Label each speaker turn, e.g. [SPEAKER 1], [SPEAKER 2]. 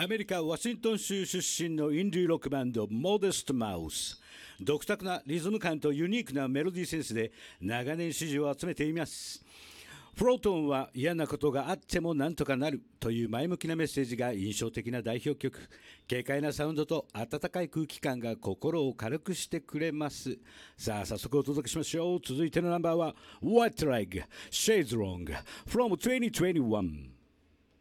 [SPEAKER 1] アメリカ・ワシントン州出身のインディーロックバンドモデストマウス。独特なリズム感とユニークなメロディーセンスで長年支持を集めています。フロートンは嫌なことがあってもなんとかなるという前向きなメッセージが印象的な代表曲。軽快なサウンドと温かい空気感が心を軽くしてくれます。さあ早速お届けしましょう。続いてのナンバーは White Leg Shades Wrong from 2021。